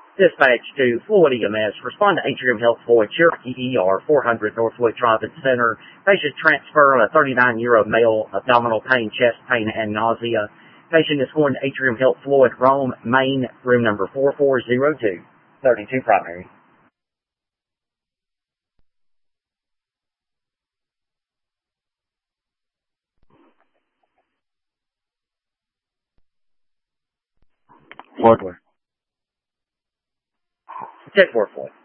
Dispatch to Floyd EMS. Respond to Atrium Health Floyd, Cherokee ER, 400 Northwood Drive-In Center. Patient transfer on a 39-year-old male, abdominal pain, chest pain, and nausea. Patient is going to Atrium Health Floyd, Rome, Maine, room number 4402, 32 primary. Floyd. Check for Floyd.